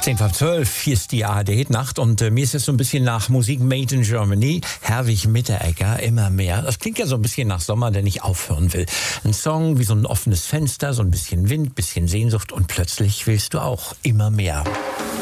10:12, hier ist die ARD-Nacht und mir ist jetzt so ein bisschen nach Musik Made in Germany. Herwig Mitteregger, immer mehr. Das klingt ja so ein bisschen nach Sommer, der nicht aufhören will. Ein Song wie so ein offenes Fenster, so ein bisschen Wind, bisschen Sehnsucht und plötzlich willst du auch immer mehr.